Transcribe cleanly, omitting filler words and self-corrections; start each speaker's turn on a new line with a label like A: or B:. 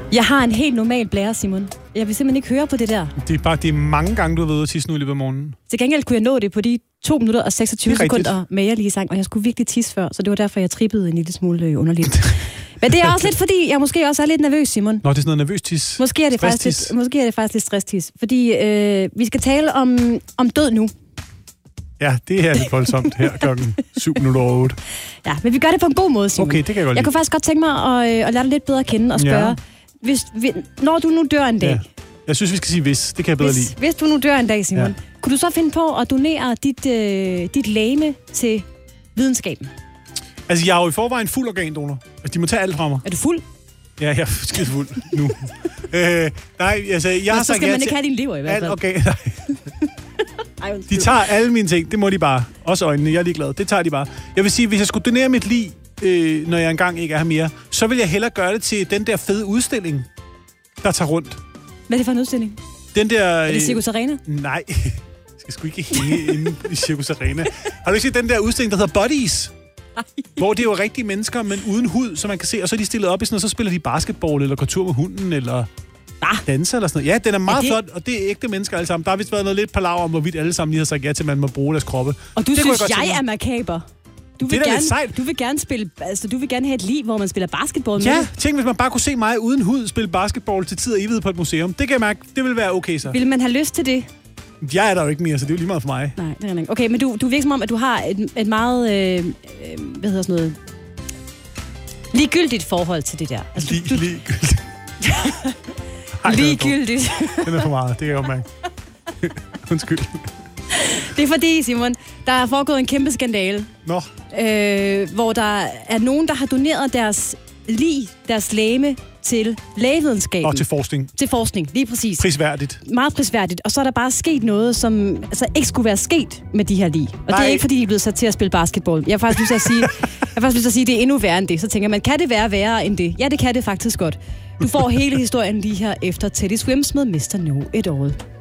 A: Jeg har en helt normal blære, Simon. Jeg vil simpelthen ikke høre på det der.
B: Det er mange gange, du har været ude at tisse nu i løbet af morgenen.
A: Til gengæld kunne jeg nå det på de 2 minutter og 26 sekunder med jeg lige sang, og jeg skulle virkelig tisse før, så det var derfor, jeg trippede en lille smule underligt. Men det er også lidt, fordi jeg måske også er lidt nervøs, Simon.
B: Nå, det er sådan noget nervøs tis.
A: Måske er det faktisk lidt stress-tis. Fordi vi skal tale om død nu.
B: Ja, det er lidt voldsomt her klokken 7:08.
A: Ja, men vi gør det på en god måde, Simon.
B: Okay, det kan jeg godt lide.
A: Jeg kunne faktisk godt tænke mig at lære dig lidt bedre at kende og spørge, når du nu dør en dag...
B: Ja. Jeg synes, vi skal sige hvis. Det kan jeg bedre lide.
A: Hvis du nu dør en dag, Simon, kunne du så finde på at donere dit legeme til videnskaben?
B: Altså, jeg er jo i forvejen fuld organdonor. Altså, de må tage alt fra mig.
A: Er du fuld?
B: Ja, jeg er skide fuld nu. Nej, altså, jeg har sagt...
A: Så skal man ikke have din lever i hvert fald.
B: Okay, nej. De tager alle mine ting. Det må de bare. Også øjnene. Jeg er ligeglad. Det tager de bare. Jeg vil sige, hvis jeg skulle donere mit lig, når jeg engang ikke er her mere, så vil jeg hellere gøre det til den der fede udstilling, der tager rundt.
A: Hvad er det for en udstilling?
B: Den der...
A: Er det Circus Arena?
B: Nej. Jeg skal sgu ikke hænge inde i Circus Arena. Har du ikke set den der udstilling, der hedder Bodies? Hvor det er jo rigtige mennesker, men uden hud, som man kan se. Og så er de stillet op i sådan noget, så spiller de basketball, eller går tur med hunden, eller danser, eller sådan noget. Ja, den er meget flot, og det er ægte mennesker alle sammen. Der har vist været noget lidt palaver om, hvorvidt alle sammen lige har sagt ja til, at man må bruge deres kroppe.
A: Og du
B: det
A: synes, jeg er makaber? Du vil gerne have et liv, hvor man spiller basketball med.
B: Ja, tænk, hvis man bare kunne se mig uden hud spille basketball til tid og evighed på et museum. Det kan jeg mærke, det vil være okay så.
A: Vil man have lyst til det?
B: Jeg er der jo ikke mere, så det er jo lige meget for mig.
A: Nej, det er ikke. Okay, men du virker som om, at du har et meget, hvad hedder sådan noget, ligegyldigt forhold til det der. Altså,
B: ligegyldigt.
A: Ligegyldigt.
B: Den er for meget, det kan jeg godt mærke. Undskyld.
A: Det er fordi, Simon, der er foregået en kæmpe skandale.
B: Nå.
A: Hvor der er nogen, der har doneret deres legeme til lægevidenskaben.
B: Og til forskning.
A: Til forskning, lige præcis.
B: Prisværdigt.
A: Meget prisværdigt. Og så er der bare sket noget, som altså ikke skulle være sket med de her lig. Og det er ikke, fordi de er blevet sat til at spille basketball. Jeg har faktisk lyst til at sige, at det er endnu værre end det. Så tænker man, kan det være værre end det? Ja, det kan det faktisk godt. Du får hele historien lige her efter Teddy Swims med Mr. Know It All.